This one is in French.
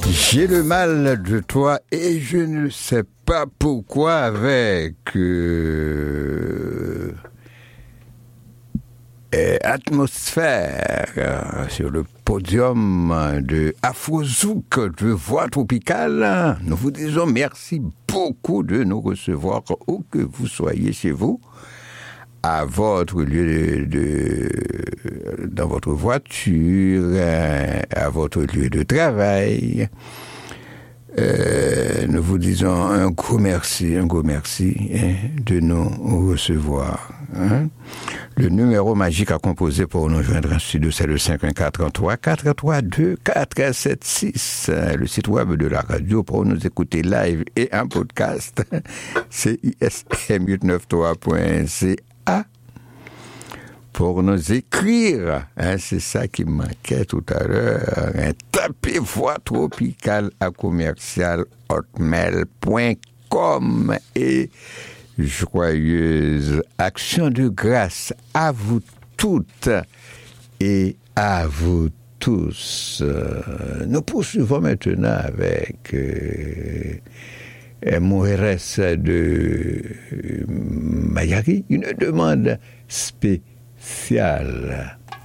J'ai le mal de toi et je ne sais pas pourquoi avec atmosphère sur le podium de Afrozouk de Voix Tropicale. Nous vous disons merci beaucoup de nous recevoir où que vous soyez chez vous, à votre lieu dans votre voiture, à votre lieu de travail. Nous vous disons un gros merci de nous recevoir. Le numéro magique à composer pour nous joindre en studio, c'est le 514-332-476. Le site web de la radio pour nous écouter live et en podcast, c'est ism893.ca. Pour nous écrire, c'est ça qui manquait tout à l'heure, tapez Voix Tropicale à commercial@hotmail.com et joyeuse action de grâce à vous toutes et à vous tous. Nous poursuivons maintenant avec mon RS de Mayari, une demande spéciale.